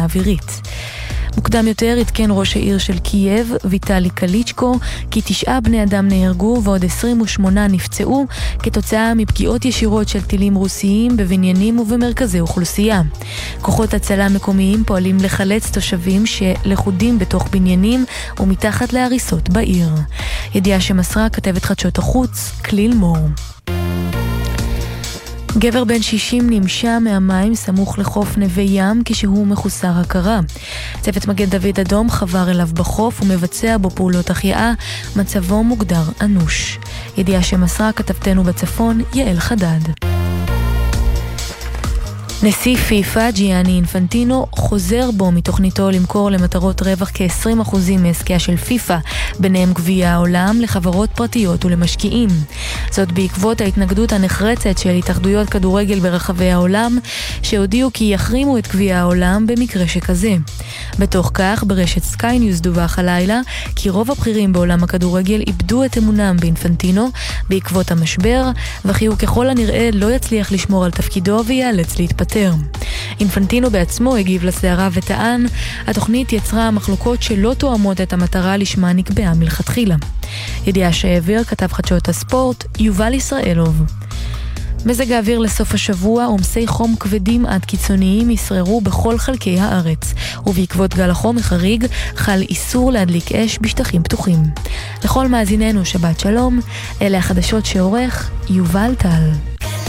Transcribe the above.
האווירית. מוקדם יותר התקן ראש העיר של קייב, ויטלי קליצ'קו, כי 9 בני אדם נהרגו ועוד 28 נפצעו כתוצאה מפגיעות ישירות של טילים רוסיים בבניינים ובמרכזי אוכלוסייה. כוחות הצלה מקומיים פועלים לחלץ תושבים שלכודים בתוך בניינים ומתחת להריסות בעיר. ידיעה שמסרה כתבת חדשות החוץ, כליל מור. גבר בן 60 נמשה מהמים סמוך לחוף נווה ים כשהוא מחוסר הכרה. צוות מגן דוד אדום חבר אליו בחוף ומבצע בו פעולות החייאה, מצבו מוגדר אנוש. ידיעה שמסרה כתבתנו בצפון, יעל חדד. נשיא פיפה, ג'יאני אינפנטינו, חוזר בו מתוכניתו למכור למטרות רווח כ-20% מעסקיה של פיפה, ביניהם גביע העולם לחברות פרטיות ולמשקיעים. זאת בעקבות ההתנגדות הנחרצת של התאחדויות כדורגל ברחבי העולם, שהודיעו כי יחרימו את גביע העולם במקרה שכזה. בתוך כך, ברשת סקיי ניוז דווח הלילה, כי רוב הבכירים בעולם הכדורגל איבדו את אמונם באינפנטינו בעקבות המשבר, וכי הוא ככל הנראה לא יצליח לשמור על תפקידו ויאלץ להתפטר. אינפנטינו בעצמו הגיב לסערה וטען, התוכנית יצרה מחלוקות שלא תואמות את המטרה לשמה נקבעה מלכתחילה. ידיעה שהעביר כתב חדשות הספורט, יובל ישראלוב. מזג האוויר לסוף השבוע, עומסי חום כבדים עד קיצוניים ישררו בכל חלקי הארץ, ובעקבות גל החום החריג חל איסור להדליק אש בשטחים פתוחים. לכל מאזיננו שבת שלום, אלה החדשות שעורך יובל טל.